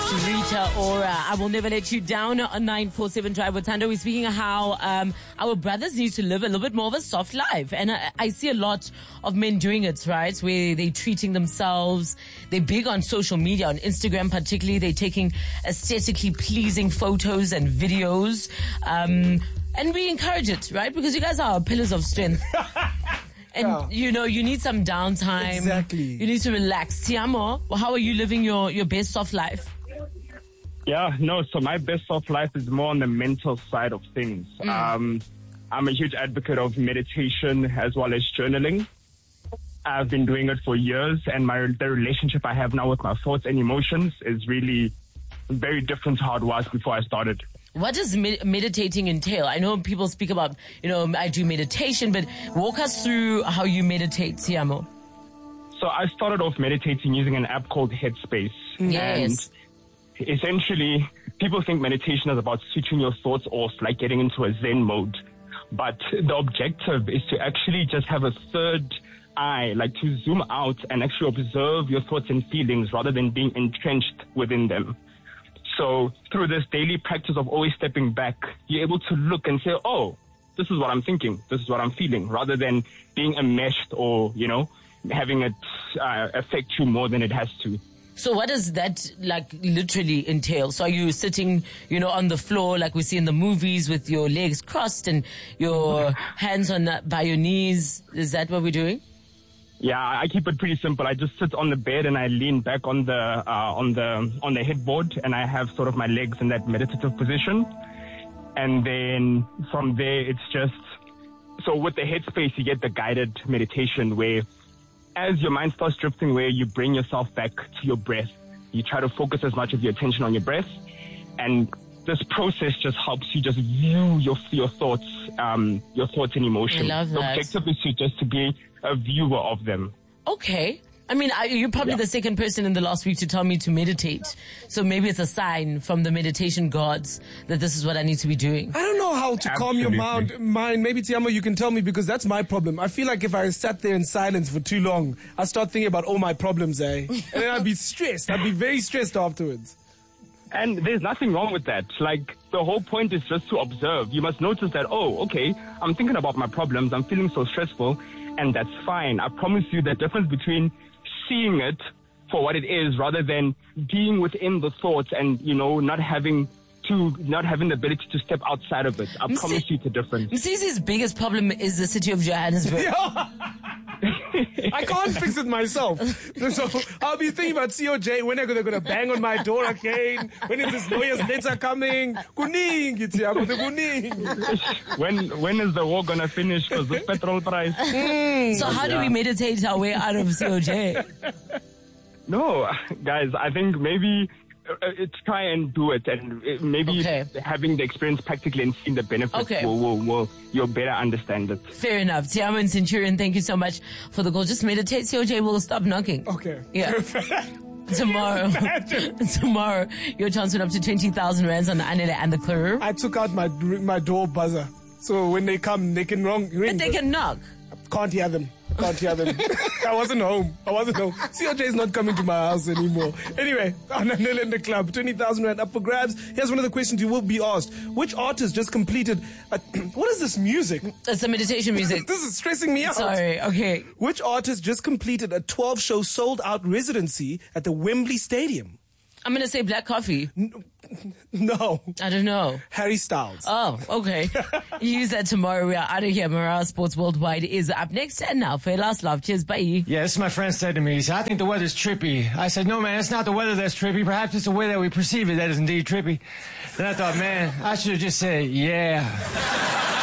Rita Ora, I will never let you down on 947 Drive with Thando. We're speaking of how our brothers need to live a little bit more of a soft life. And I see a lot of men doing it, right? Where they're treating themselves. They're big on social media, on Instagram particularly. They're taking aesthetically pleasing photos and videos. And we encourage it, right? Because you guys are our pillars of strength. And, you know, you need some downtime. Exactly. You need to relax. Tiamo, how are you living your best soft life? Yeah, no, so my best soft life is more on the mental side of things. I'm a huge advocate of meditation as well as journaling. I've been doing it for years, and the relationship I have now with my thoughts and emotions is really very different to how it was before I started. What does meditating entail? I know people speak about, I do meditation, but walk us through how you meditate, Tiamo. So I started off meditating using an app called Headspace. Yes. And essentially, people think meditation is about switching your thoughts off, like getting into a Zen mode. But the objective is to actually just have a third eye, like to zoom out and actually observe your thoughts and feelings rather than being entrenched within them. So through this daily practice of always stepping back, you're able to look and say, oh, this is what I'm thinking, this is what I'm feeling, rather than being enmeshed or, having it affect you more than it has to. So what does that literally entail? So are you sitting, on the floor like we see in the movies with your legs crossed and your hands by your knees? Is that what we're doing? Yeah, I keep it pretty simple. I just sit on the bed and I lean back on the headboard, and I have sort of my legs in that meditative position. And then from there, it's just, so with the Headspace, you get the guided meditation where as your mind starts drifting, where you bring yourself back to your breath. You try to focus as much of your attention on your breath. And this process just helps you just view your thoughts and emotions. I love that. The objective is to be a viewer of them. Okay. I mean, you're probably the second person in the last week to tell me to meditate. So maybe it's a sign from the meditation gods that this is what I need to be doing. I don't know how to calm your mind. Maybe, Tiamo, you can tell me, because that's my problem. I feel like if I sat there in silence for too long, I start thinking about all my problems, And then I'd be stressed. I'd be very stressed afterwards. And there's nothing wrong with that. Like, the whole point is just to observe. You must notice that, okay, I'm thinking about my problems. I'm feeling so stressful, and that's fine. I promise you the difference between seeing it for what it is rather than being within the thoughts and, not having the ability to step outside of it. I promise you it's a difference. Msisi's biggest problem is the city of Johannesburg. I can't fix it myself. So I'll be thinking about COJ. When are they going to bang on my door again? When is this lawyer's letter coming? Kuning, When is the war going to finish? Because the petrol price. So how do we meditate our way out of COJ? No, guys, I think maybe try and do it, and maybe having the experience practically and seeing the benefits will you'll better understand it. Fair enough. Tiamo and Centurion, thank you so much for the call. Just meditate, COJ will stop knocking. Okay. Yeah. Tomorrow, your chance went up to 20,000 rands on the Anele and the Karoo. I took out my door buzzer, so when they come, they can ring. But they can knock. Can't hear them. I wasn't home. COJ is not coming to my house anymore. Anyway, on Anele in the club, 20,000 rand up for grabs. Here's one of the questions you will be asked. Which artist just completed what is this music? It's a meditation music. This is stressing me out. Sorry, okay. Which artist just completed a 12-show sold-out residency at the Wembley Stadium? I'm going to say Black Coffee. No. I don't know. Harry Styles. Oh, okay. Use that tomorrow. We are out of here. Morale Sports Worldwide is up next. And now for your last love. Cheers. Bye. Yeah, this is my friend said to me. He said, I think the weather's trippy. I said, no, man, it's not the weather that's trippy. Perhaps it's the way that we perceive it that is indeed trippy. Then I thought, man, I should have just said, yeah.